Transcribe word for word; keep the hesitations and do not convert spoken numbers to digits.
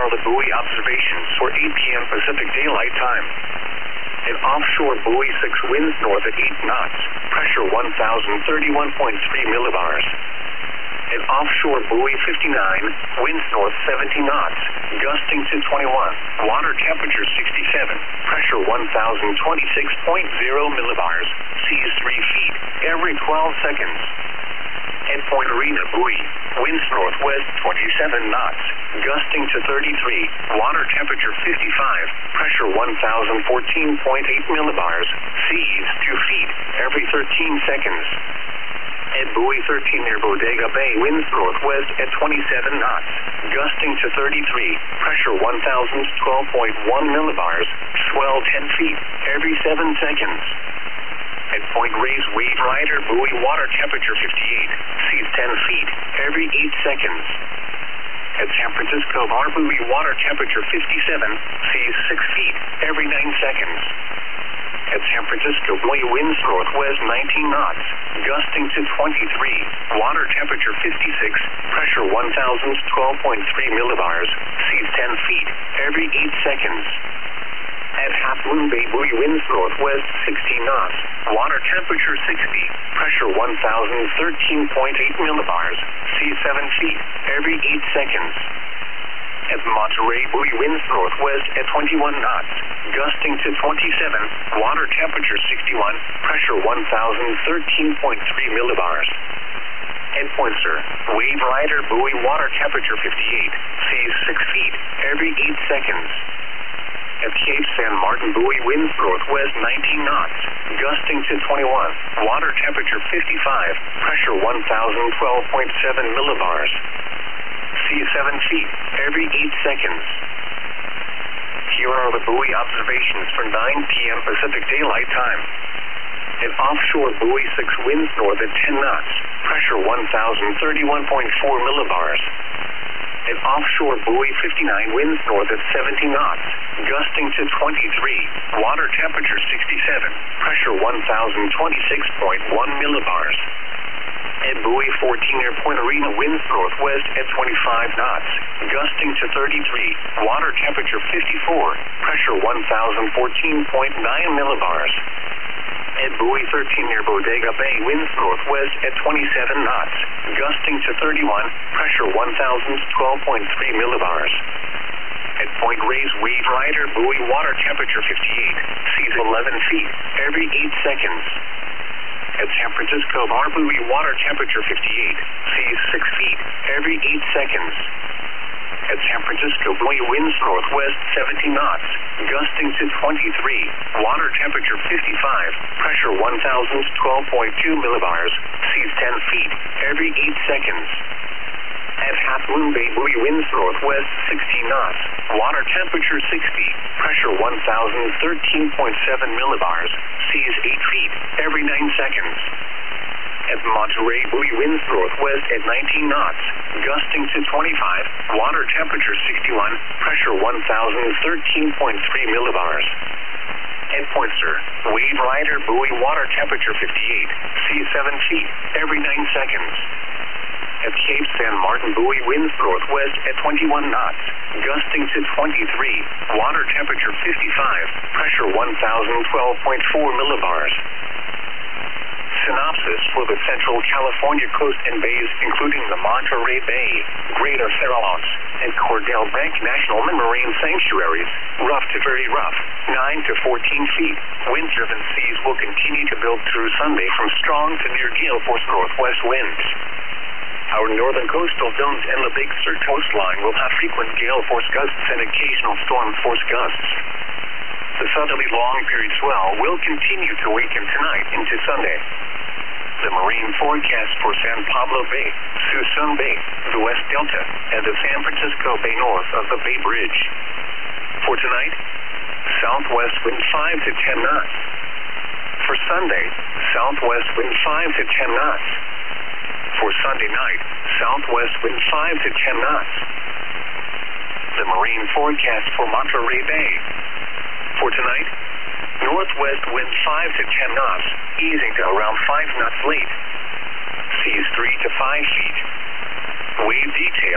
are the buoy observations for eight p m Pacific Daylight Time. An offshore buoy six winds north at eight knots, pressure one thousand thirty-one point three millibars. An offshore buoy fifty-nine, winds north seventy knots, gusting to twenty-one, water temperature sixty-seven, pressure one thousand twenty-six point zero millibars, seas three feet, every twelve seconds. At Point Arena buoy, winds northwest twenty-seven knots, gusting to thirty-three, water temperature fifty-five, pressure one thousand fourteen point eight millibars, seas two feet, every thirteen seconds. At buoy thirteen near Bodega Bay, winds northwest at twenty-seven knots, gusting to thirty-three, pressure one thousand twelve point one millibars, swell ten feet, every seven seconds. At Point Reyes Wave Rider buoy, water temperature fifty-eight, seas ten feet, every eight seconds. At San Francisco Bar buoy, water temperature fifty-seven, seas six feet, every nine seconds. At San Francisco buoy, winds northwest nineteen knots, gusting to twenty-three, water temperature fifty-six, pressure one thousand twelve point three millibars, seas ten feet, every eight seconds. At Half Moon Bay buoy, winds northwest sixteen knots, water temperature sixty, pressure one thousand thirteen point eight millibars, seas seven feet, every eight seconds. At Monterey buoy, winds northwest at twenty-one knots, gusting to twenty-seven, water temperature sixty-one, pressure one thousand thirteen point three millibars. At Pointer, Wave Rider buoy, water temperature fifty-eight, seas six feet, every eight seconds. At Cape San Martin buoy, winds northwest nineteen knots, gusting to twenty-one, water temperature fifty-five, pressure one thousand twelve point seven millibars. Seas seven feet, every eight seconds. Here are the buoy observations for nine p m Pacific Daylight Time. An offshore buoy six winds north at ten knots, pressure one thousand thirty-one point four millibars. An offshore buoy fifty-nine, winds north at seventy knots, gusting to twenty-three, water temperature sixty-seven, pressure one thousand twenty-six point one millibars. At buoy fourteen near Point Arena, winds northwest at twenty-five knots, gusting to thirty-three, water temperature fifty-four, pressure one thousand fourteen point nine millibars. At buoy thirteen near Bodega Bay, winds northwest at twenty-seven knots, gusting to thirty-one, pressure one thousand twelve point three millibars. At Point Reyes Wave Rider buoy, water temperature fifty-eight, seas eleven feet, every eight seconds. At San Francisco Bar buoy, water temperature fifty-eight, seas six feet, every eight seconds. At San Francisco buoy, winds northwest seventy knots, gusting to twenty-three, water temperature fifty-five, pressure one thousand twelve point two millibars, seas ten feet, every eight seconds. At Half Moon Bay buoy, winds northwest sixteen knots, water temperature sixty, pressure one thousand thirteen point seven millibars, seas eight feet, every nine seconds. At Monterey buoy, winds northwest at nineteen knots, gusting to twenty-five, water temperature sixty-one, pressure one thousand thirteen point three millibars. At Pointer, Wave Rider buoy, water temperature fifty-eight, seas seven feet, every nine seconds. At Cape San Martin buoy, winds northwest at twenty-one knots, gusting to twenty-three, water temperature fifty-five, pressure one thousand twelve point four millibars. Synopsis for the Central California coast and bays, including the Monterey Bay, Greater Farallones, and Cordell Bank National Marine Sanctuaries, rough to very rough, nine to fourteen feet. Wind-driven seas will continue to build through Sunday from strong to near gale force northwest winds. Our northern coastal zones and the Big Sur coastline will have frequent gale force gusts and occasional storm force gusts. The southerly long period swell will continue to weaken tonight into Sunday. The marine forecast for San Pablo Bay, Suisun Bay, the West Delta, and the San Francisco Bay north of the Bay Bridge. For tonight, southwest wind five to ten knots. For Sunday, southwest wind five to ten knots. For Sunday night, southwest wind five to ten knots. The marine forecast for Monterey Bay. For tonight, northwest wind five to ten knots, easing to around five knots late. Seas three to five feet. Wave detail.